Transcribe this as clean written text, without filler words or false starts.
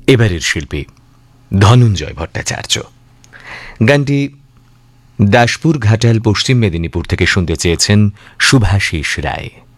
এবারের শিল্পী ধনঞ্জয় ভট্টাচার্য। গানটি দাসপুর ঘাটাল পশ্চিম মেদিনীপুর থেকে শুনতে চেয়েছেন শুভাশিস রায়।